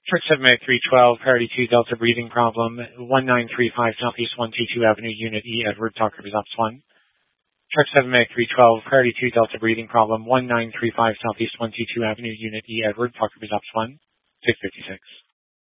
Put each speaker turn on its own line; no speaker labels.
Truck 78312, priority 2, Delta breathing problem, 1935 Southeast 122 Avenue, Unit E, Edward Tucker results 1. Truck 78312, priority 2, Delta breathing problem, 1935 Southeast 122 Avenue, Unit E, Edward Tucker results 1, 656.